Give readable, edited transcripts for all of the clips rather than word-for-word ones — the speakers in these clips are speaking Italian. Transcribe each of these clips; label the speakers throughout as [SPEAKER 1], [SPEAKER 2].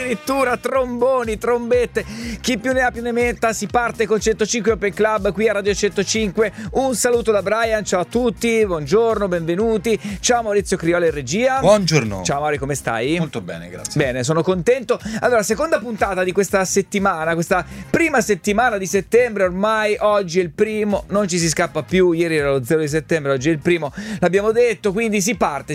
[SPEAKER 1] addirittura tromboni, trombette, chi più ne ha più ne metta. Si parte con 105 Open Club qui a Radio 105. Un saluto da Brian, ciao a tutti, buongiorno, benvenuti. Ciao Maurizio Criolla in regia.
[SPEAKER 2] Buongiorno.
[SPEAKER 1] Ciao Mauri, come stai?
[SPEAKER 2] Molto bene, grazie.
[SPEAKER 1] Bene, sono contento. Allora, seconda puntata di questa settimana, questa prima settimana di settembre. Ormai oggi è il primo, non ci si scappa più. Ieri era lo 0 di settembre, oggi è il primo, l'abbiamo detto, quindi si parte.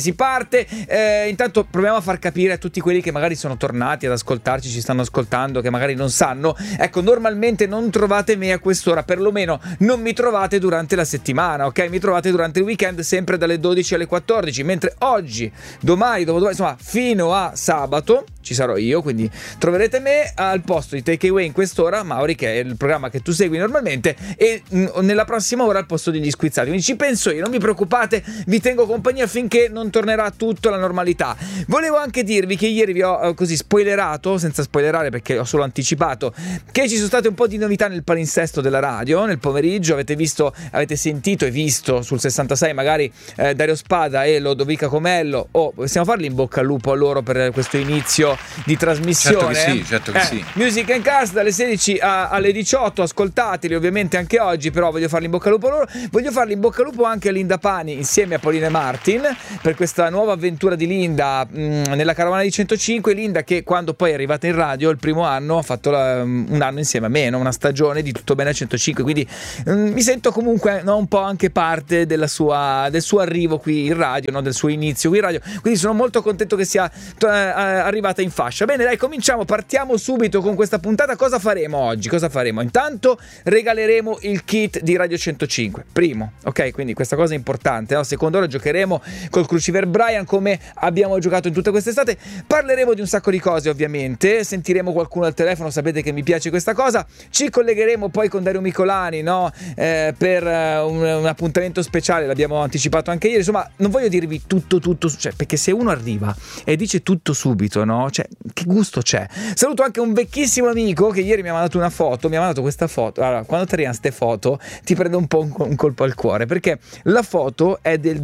[SPEAKER 1] Intanto proviamo a far capire a tutti quelli che magari sono tornati ad ascoltarci, ci stanno ascoltando, che magari non sanno. Ecco, normalmente non trovate me a quest'ora, perlomeno non mi trovate durante la settimana, ok? Mi trovate durante il weekend, sempre dalle 12 alle 14, mentre oggi, domani, dopodomani, insomma fino a sabato ci sarò io, quindi troverete me al posto di Take Away in quest'ora, Mauri, che è il programma che tu segui normalmente, e nella prossima ora al posto degli squizzati. Quindi ci penso io, non vi preoccupate, vi tengo compagnia finché non tornerà tutto alla normalità. Volevo anche dirvi che ieri vi ho così spoilerato, senza spoilerare perché ho solo anticipato, che ci sono state un po' di novità nel palinsesto della radio nel pomeriggio. Avete sentito e visto sul 66 magari Dario Spada e Lodovica Comello. Possiamo farli in bocca al lupo a loro per questo inizio di trasmissione.
[SPEAKER 2] Certo che sì.
[SPEAKER 1] Music and Cast dalle 16 alle 18, ascoltateli ovviamente anche oggi, però voglio farli in bocca al lupo loro. Voglio farli in bocca al lupo anche a Linda Pani insieme a Paulina e Martin per questa nuova avventura di Linda nella carovana di 105. Linda che quando poi è arrivata in radio il primo anno ha fatto un anno insieme a me, no? Una stagione di Tutto Bene a 105, quindi mi sento comunque un po' anche parte del suo arrivo qui in radio, no? Del suo inizio qui in radio, quindi sono molto contento che sia arrivata in fascia. Bene, dai, cominciamo, partiamo subito con questa puntata. Cosa faremo oggi? Intanto regaleremo il kit di Radio 105, primo, ok? Quindi questa cosa è importante, no? Seconda ora giocheremo col Cruciver Brian come abbiamo giocato in tutta quest'estate. Parleremo di un sacco di cose ovviamente, sentiremo qualcuno al telefono, sapete che mi piace questa cosa. Ci collegheremo poi con Dario Micolani, no? Per un appuntamento speciale, l'abbiamo anticipato anche ieri. Insomma, non voglio dirvi tutto, cioè, perché se uno arriva e dice tutto subito, no? Cioè, che gusto c'è? Saluto anche un vecchissimo amico che ieri mi ha mandato una foto, mi ha mandato questa foto. Allora, quando ti arrivano queste foto ti prende un po' un colpo al cuore, perché la foto è del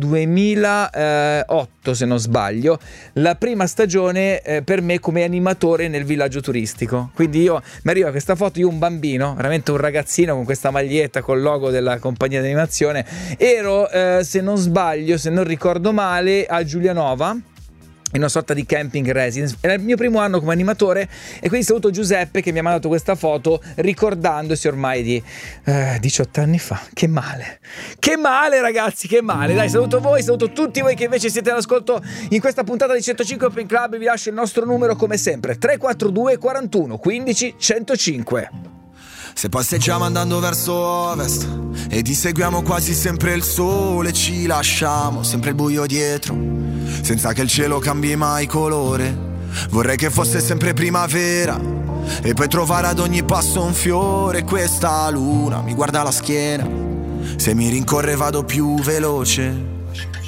[SPEAKER 1] 2008 se non sbaglio, la prima stagione per me come animatore nel villaggio turistico. Quindi mi arriva questa foto, io un bambino, veramente un ragazzino con questa maglietta col logo della compagnia di animazione, ero se non sbaglio, se non ricordo male, a Giulianova, in una sorta di camping residence. Era il mio primo anno come animatore e quindi saluto Giuseppe che mi ha mandato questa foto ricordandosi ormai di 18 anni fa. Che male ragazzi, che male. Dai, saluto voi, saluto tutti voi che invece siete all'ascolto in questa puntata di 105 Open Club. Vi lascio il nostro numero come sempre, 342 41 15 105.
[SPEAKER 3] Se passeggiamo andando verso ovest ed inseguiamo quasi sempre il sole, ci lasciamo sempre il buio dietro, senza che il cielo cambi mai colore. Vorrei che fosse sempre primavera e poi trovare ad ogni passo un fiore. Questa luna mi guarda la schiena, se mi rincorre vado più veloce.